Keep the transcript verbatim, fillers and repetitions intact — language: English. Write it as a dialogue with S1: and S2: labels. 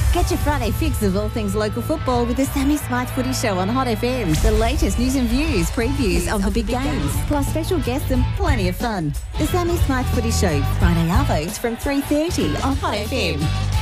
S1: Get your Friday fix of all things local football with the Sammy Smythe Footy Show on Hot F M. The latest news and views, previews of the big games, plus special guests and plenty of fun. The Sammy Smythe Footy Show, Friday arvos from three thirty on Hot F M.